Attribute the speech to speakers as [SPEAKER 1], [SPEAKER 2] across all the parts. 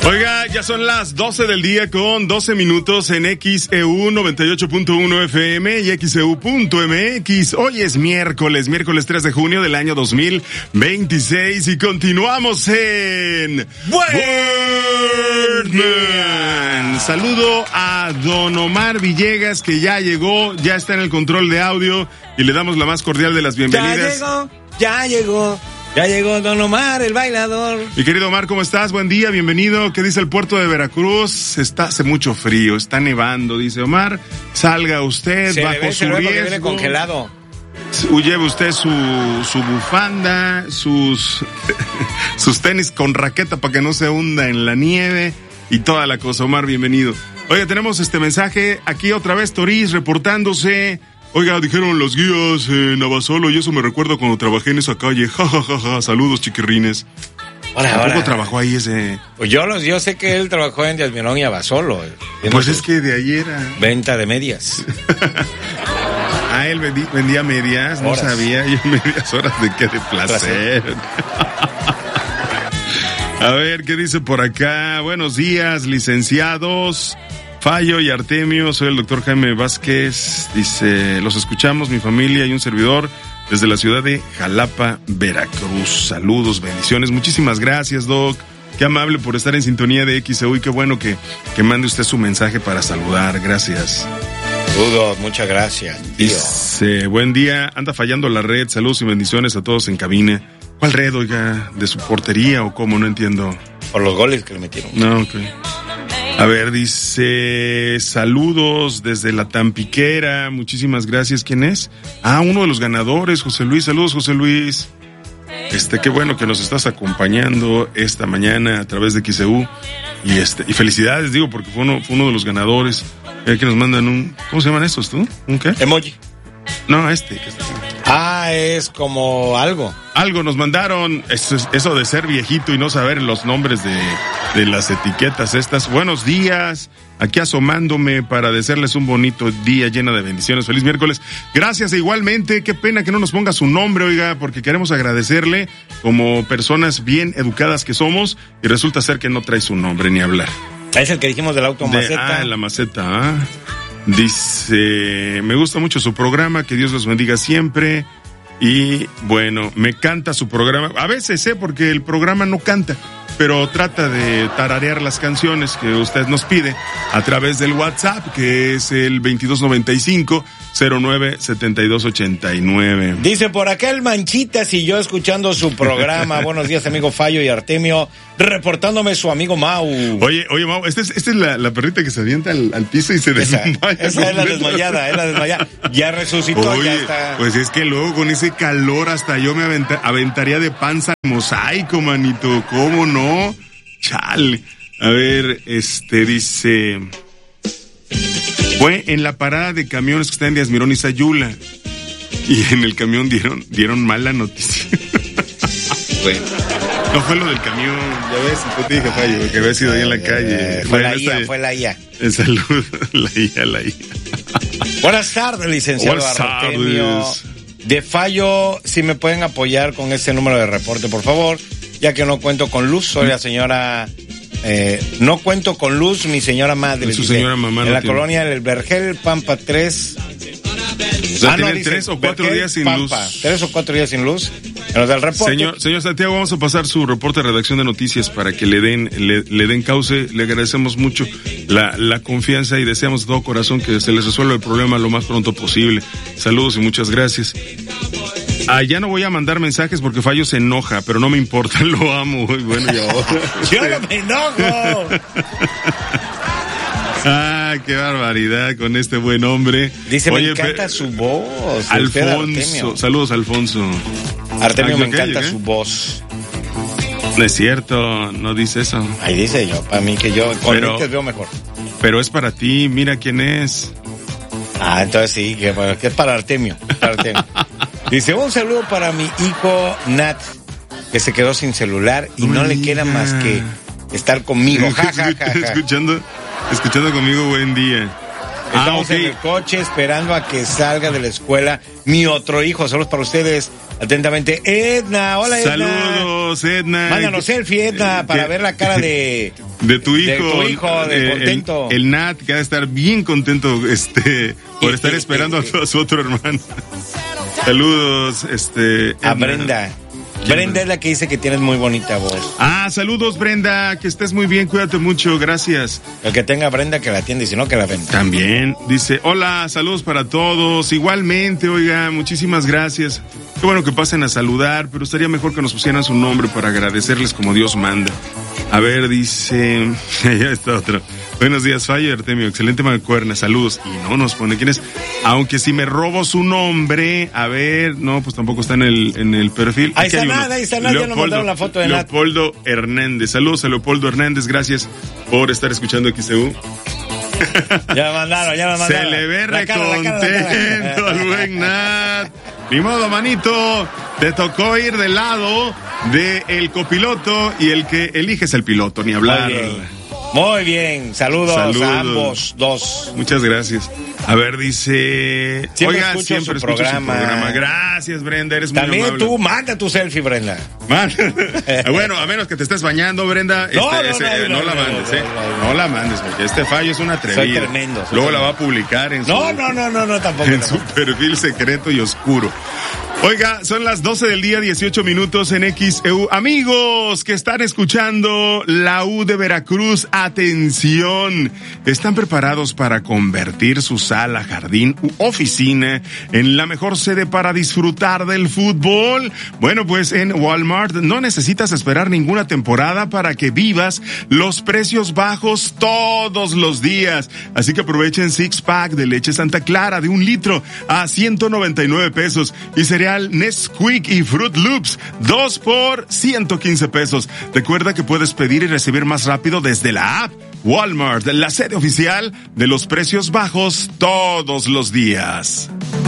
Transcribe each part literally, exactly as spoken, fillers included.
[SPEAKER 1] Oiga, ya son las doce del día con doce minutos en X E U noventa y ocho punto uno F M y X E U punto M X. Hoy es miércoles, miércoles tres de junio del año dos mil veintiséis y continuamos en Birdman. Saludo a Don Omar Villegas, que ya llegó, ya está en el control de audio y le damos la más cordial de las bienvenidas.
[SPEAKER 2] Ya llegó, ya llegó. Ya llegó Don Omar, el bailador.
[SPEAKER 1] Mi querido Omar, ¿cómo estás? Buen día, bienvenido. ¿Qué dice el puerto de Veracruz? Está, hace mucho frío, está nevando, dice Omar. Salga usted
[SPEAKER 2] se
[SPEAKER 1] bajo
[SPEAKER 2] ve,
[SPEAKER 1] su
[SPEAKER 2] se ve
[SPEAKER 1] riesgo.
[SPEAKER 2] porque viene congelado.
[SPEAKER 1] Lleve usted su, su bufanda, sus, sus tenis con raqueta para que no se hunda en la nieve y toda la cosa. Omar, bienvenido. Oiga, tenemos este mensaje aquí otra vez, Toriz, reportándose. Oiga, dijeron los guías en Abasolo y eso me recuerda cuando trabajé en esa calle. Ja, ja, ja, ja. Saludos, chiquirrines.
[SPEAKER 2] Ahora,
[SPEAKER 1] ¿Tampoco
[SPEAKER 2] ahora.
[SPEAKER 1] trabajó ahí ese...?
[SPEAKER 2] Pues yo, los, yo sé que él trabajó en Díaz Mirón y Abasolo.
[SPEAKER 1] Pues es que de ahí era...
[SPEAKER 2] Venta de medias.
[SPEAKER 1] Ah, él vendí, vendía medias, no
[SPEAKER 2] Horas.
[SPEAKER 1] sabía. Yo medias horas de qué, de placer. A ver, ¿qué dice por acá? Buenos días, licenciados Fallo y Artemio. Soy el doctor Jaime Vázquez. Dice, los escuchamos, mi familia y un servidor, desde la ciudad de Jalapa, Veracruz. Saludos, bendiciones. Muchísimas gracias, Doc. Qué amable por estar en sintonía de X E U y qué bueno que, que mande usted su mensaje para saludar. Gracias.
[SPEAKER 2] Saludos, muchas gracias, tío.
[SPEAKER 1] Dice, buen día, anda fallando la red, saludos y bendiciones a todos en cabina. ¿Cuál red, oiga? ¿De su portería o cómo? No entiendo.
[SPEAKER 2] Por los goles que le metieron.
[SPEAKER 1] No, ok. A ver, dice, saludos desde la Tampiquera, muchísimas gracias. ¿Quién es? Ah, uno de los ganadores, José Luis. Saludos, José Luis. Este, qué bueno que nos estás acompañando esta mañana a través de X E U. Y este, y felicidades, digo, porque fue uno, fue uno de los ganadores. Mira que nos mandan un, ¿cómo se llaman estos, tú? ¿Un qué?
[SPEAKER 2] Emoji.
[SPEAKER 1] No, este, que está aquí.
[SPEAKER 2] Ah, es como algo.
[SPEAKER 1] Algo nos mandaron, eso, eso de ser viejito y no saber los nombres de, de las etiquetas estas. Buenos días, aquí asomándome para desearles un bonito día lleno de bendiciones. Feliz miércoles. Gracias e igualmente, qué pena que no nos ponga su nombre, oiga, porque queremos agradecerle como personas bien educadas que somos y resulta ser que no trae su nombre ni hablar.
[SPEAKER 2] Es el que dijimos del auto
[SPEAKER 1] De,
[SPEAKER 2] maceta.
[SPEAKER 1] ah, la maceta, ah. Dice, me gusta mucho su programa, que Dios los bendiga siempre. Y bueno, me canta su programa. A veces, ¿eh? Porque el programa no canta, pero trata de tararear las canciones que usted nos pide a través del WhatsApp, que es el veintidós noventa y cinco cero nueve setenta y dos ochenta y nueve.
[SPEAKER 2] Dice por acá el Manchitas y yo escuchando su programa. Buenos días, amigo Fallo y Artemio, reportándome su amigo Mau.
[SPEAKER 1] Oye, oye, Mau, esta es, esta es la, la perrita que se avienta al, al piso y se
[SPEAKER 2] Esa,
[SPEAKER 1] desmaya.
[SPEAKER 2] esa es la desmayada, es la desmayada. Ya resucitó,
[SPEAKER 1] Oye,
[SPEAKER 2] ya está.
[SPEAKER 1] Pues es que luego con ese calor hasta yo me aventa, aventaría de panza al mosaico, manito. ¿Cómo no? Chale. A ver, este dice... Fue en la parada de camiones que está en Díaz Mirón y Sayula. Y en el camión dieron, dieron mala noticia. Bueno. No fue lo del camión, ya ves, yo te dije, Fallo, que había sido ahí en la calle.
[SPEAKER 2] Fue
[SPEAKER 1] Bueno,
[SPEAKER 2] la I A,
[SPEAKER 1] esta-
[SPEAKER 2] fue la I A.
[SPEAKER 1] En salud, la I A, la I A.
[SPEAKER 2] Buenas tardes, licenciado
[SPEAKER 1] Buenas
[SPEAKER 2] Artemio.
[SPEAKER 1] tardes.
[SPEAKER 2] De Fallo, si me pueden apoyar con ese número de reporte, por favor, ya que no cuento con luz, soy la señora... Eh, no cuento con luz, mi señora madre.
[SPEAKER 1] Su
[SPEAKER 2] dice,
[SPEAKER 1] señora mamá
[SPEAKER 2] en
[SPEAKER 1] no
[SPEAKER 2] la
[SPEAKER 1] tiene.
[SPEAKER 2] colonia del Vergel, Pampa tres.
[SPEAKER 1] O sea,
[SPEAKER 2] Ah, no,
[SPEAKER 1] tiene
[SPEAKER 2] dice,
[SPEAKER 1] tres o cuatro
[SPEAKER 2] Vergel,
[SPEAKER 1] días sin
[SPEAKER 2] Pampa,
[SPEAKER 1] luz.
[SPEAKER 2] Tres o cuatro días sin luz. En los del reporte.
[SPEAKER 1] Señor, señor Santiago, vamos a pasar su reporte de redacción de noticias para que le den, le, le den cauce. Le agradecemos mucho la, la confianza y deseamos de todo corazón que se les resuelva el problema lo más pronto posible. Saludos y muchas gracias. Ah, ya no voy a mandar mensajes porque Fallo se enoja, pero no me importa, lo amo. Y bueno, y ahora,
[SPEAKER 2] Yo no me enojo.
[SPEAKER 1] Ah, qué barbaridad con este buen hombre.
[SPEAKER 2] Dice,
[SPEAKER 1] Oye,
[SPEAKER 2] me encanta
[SPEAKER 1] pe-
[SPEAKER 2] su voz. Usted,
[SPEAKER 1] Alfonso,
[SPEAKER 2] Artemio,
[SPEAKER 1] saludos Alfonso.
[SPEAKER 2] Artemio
[SPEAKER 1] Ah,
[SPEAKER 2] me
[SPEAKER 1] ¿qué,
[SPEAKER 2] encanta
[SPEAKER 1] qué?
[SPEAKER 2] su voz.
[SPEAKER 1] No es cierto, no dice eso.
[SPEAKER 2] Ahí dice yo, para mí que yo con
[SPEAKER 1] Pero-
[SPEAKER 2] lentes veo mejor.
[SPEAKER 1] Pero es para ti, mira quién es.
[SPEAKER 2] Ah, entonces sí, que, que es para Artemio. Para Artemio. Dice, un saludo para mi hijo Nat, que se quedó sin celular y no le queda más que estar conmigo. Ja, ja, ja, ja.
[SPEAKER 1] escuchando, escuchando conmigo, buen día.
[SPEAKER 2] Estamos
[SPEAKER 1] ah, okay.
[SPEAKER 2] en el coche esperando a que salga de la escuela mi otro hijo. Saludos para ustedes. Atentamente, Edna. Hola, Edna.
[SPEAKER 1] Saludos, Edna.
[SPEAKER 2] Mándanos selfie, Edna, para ver la cara de...
[SPEAKER 1] De tu hijo.
[SPEAKER 2] De tu hijo, de
[SPEAKER 1] eh,
[SPEAKER 2] contento.
[SPEAKER 1] El, el Nat, que va a estar bien contento este, por estar esperando a su otro hermano. Saludos, este... Edna.
[SPEAKER 2] A Brenda. Brenda es la que dice que tienes muy bonita voz.
[SPEAKER 1] Ah, saludos, Brenda, que estés muy bien, cuídate mucho, gracias.
[SPEAKER 2] El que tenga Brenda que la atiende, y si no, que la venda.
[SPEAKER 1] También, dice, hola, saludos para todos, igualmente, oiga, muchísimas gracias. Qué bueno que pasen a saludar, pero estaría mejor que nos pusieran su nombre para agradecerles como Dios manda. A ver, dice, ya está otro. Buenos días, Fallo, Artemio, excelente mancuerna, saludos. Y no nos pone quién es. Aunque si me robo su nombre, a ver, no, pues tampoco está en el, en el perfil.
[SPEAKER 2] Ahí está nada, ahí está nada, ya nos mandaron la foto de Nat.
[SPEAKER 1] Leopoldo Hernández, saludos a Leopoldo Hernández, gracias por estar escuchando X C U.
[SPEAKER 2] Ya mandaron, ya lo mandaron.
[SPEAKER 1] Se le ve recontento al buen Nat. Ni modo, manito, te tocó ir del lado del copiloto y el que elige es el piloto, ni hablar.
[SPEAKER 2] Muy bien. Muy bien, saludos, saludos a ambos dos.
[SPEAKER 1] Muchas gracias. A ver, dice...
[SPEAKER 2] Siempre
[SPEAKER 1] Oiga,
[SPEAKER 2] escucho
[SPEAKER 1] siempre
[SPEAKER 2] su
[SPEAKER 1] escucho
[SPEAKER 2] programa.
[SPEAKER 1] su programa. Gracias, Brenda, eres muy
[SPEAKER 2] También
[SPEAKER 1] amable.
[SPEAKER 2] tú, manda tu selfie, Brenda.
[SPEAKER 1] Bueno, a menos que te estés bañando, Brenda,
[SPEAKER 2] no,
[SPEAKER 1] este,
[SPEAKER 2] no,
[SPEAKER 1] ese,
[SPEAKER 2] no,
[SPEAKER 1] no,
[SPEAKER 2] no,
[SPEAKER 1] la
[SPEAKER 2] no,
[SPEAKER 1] mandes,
[SPEAKER 2] no,
[SPEAKER 1] ¿eh?
[SPEAKER 2] no, no,
[SPEAKER 1] No la mandes, porque este fallo es una atrevida.
[SPEAKER 2] Soy tremendo. Soy
[SPEAKER 1] Luego
[SPEAKER 2] tremendo.
[SPEAKER 1] la va a publicar en su...
[SPEAKER 2] No, no, no, no, no tampoco.
[SPEAKER 1] En
[SPEAKER 2] no.
[SPEAKER 1] su perfil secreto y oscuro. Oiga, son las doce del día, dieciocho minutos en X E U. Amigos que están escuchando la U de Veracruz, atención. ¿Están preparados para convertir su sala, jardín u oficina en la mejor sede para disfrutar del fútbol? Bueno, pues en Walmart no necesitas esperar ninguna temporada para que vivas los precios bajos todos los días. Así que aprovechen six pack de leche Santa Clara de un litro a ciento noventa y nueve pesos y cereal Nesquik y Fruit Loops, dos por ciento quince pesos. Recuerda que puedes pedir y recibir más rápido desde la app. Walmart, la sede oficial de los precios bajos todos los días.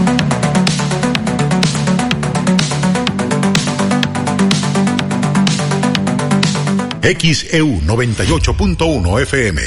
[SPEAKER 3] X E U noventa y ocho punto uno F M.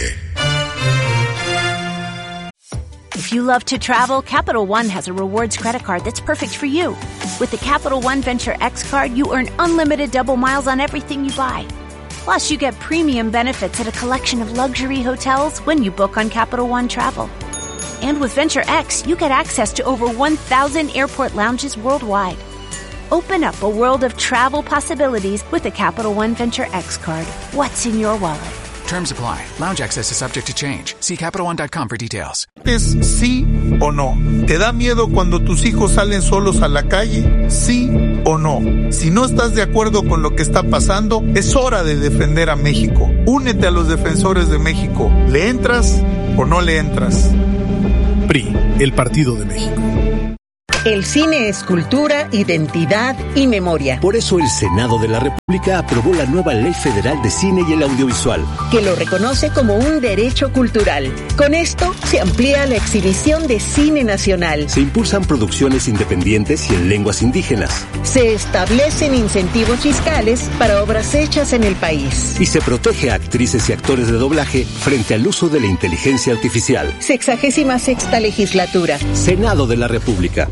[SPEAKER 4] If you love to travel, Capital One has a rewards credit card that's perfect for you. With the Capital One Venture X card, you earn unlimited double miles on everything you buy. Plus, you get premium benefits at a collection of luxury hotels when you book on Capital One Travel. And with Venture X, you get access to over one thousand airport lounges worldwide. Open up a world of travel possibilities with the Capital One Venture X card. What's in your wallet?
[SPEAKER 5] Terms apply. Lounge access is subject to change. See Capital One dot com for details.
[SPEAKER 6] ¿Es sí o no? ¿Te da miedo cuando tus hijos salen solos a la calle? ¿Sí o no? Si no estás de acuerdo con lo que está pasando, es hora de defender a México. Únete a los defensores de México. ¿Le entras o no le entras?
[SPEAKER 7] P R I, el Partido de México.
[SPEAKER 8] El cine es cultura, identidad y memoria.
[SPEAKER 9] Por eso el Senado de la República aprobó la nueva Ley Federal de Cine y el Audiovisual,
[SPEAKER 8] que lo reconoce como un derecho cultural. Con esto se amplía la exhibición de cine nacional.
[SPEAKER 9] Se impulsan producciones independientes y en lenguas indígenas.
[SPEAKER 8] Se establecen incentivos fiscales para obras hechas en el país.
[SPEAKER 9] Y se protege a actrices y actores de doblaje frente al uso de la inteligencia artificial.
[SPEAKER 8] Sexagésima sexta legislatura.
[SPEAKER 9] Senado de la República.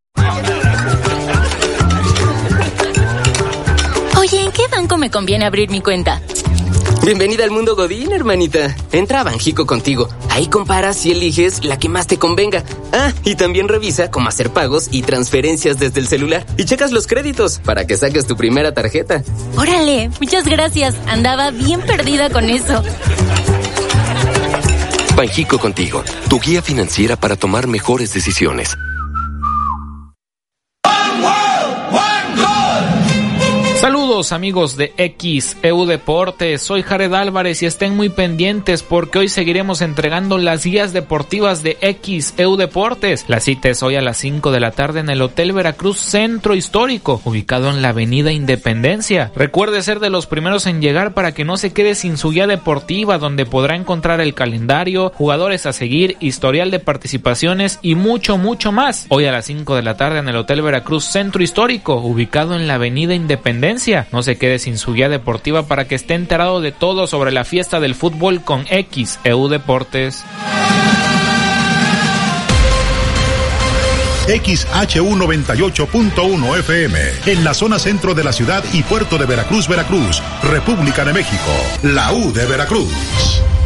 [SPEAKER 10] Oye, ¿en qué banco me conviene abrir mi cuenta?
[SPEAKER 11] Bienvenida al mundo Godín, hermanita. Entra a Banjico Contigo. Ahí comparas y eliges la que más te convenga. Ah, y también revisa cómo hacer pagos y transferencias desde el celular. Y checas los créditos para que saques tu primera tarjeta.
[SPEAKER 10] Órale, muchas gracias. Andaba bien perdida con eso.
[SPEAKER 12] Banjico Contigo, tu guía financiera para tomar mejores decisiones.
[SPEAKER 13] Saludos amigos de X E U Deportes, soy Jared Álvarez y estén muy pendientes porque hoy seguiremos entregando las guías deportivas de X E U Deportes. La cita es hoy a las cinco de la tarde en el Hotel Veracruz Centro Histórico, ubicado en la Avenida Independencia. Recuerde ser de los primeros en llegar para que no se quede sin su guía deportiva, donde podrá encontrar el calendario, jugadores a seguir, historial de participaciones y mucho, mucho más. Hoy a las cinco de la tarde en el Hotel Veracruz Centro Histórico, ubicado en la Avenida Independencia. No se quede sin su guía deportiva para que esté enterado de todo sobre la fiesta del fútbol con X E U Deportes.
[SPEAKER 3] X H U noventa y ocho punto uno F M, en la zona centro de la ciudad y puerto de Veracruz, Veracruz, República de México, la U de Veracruz.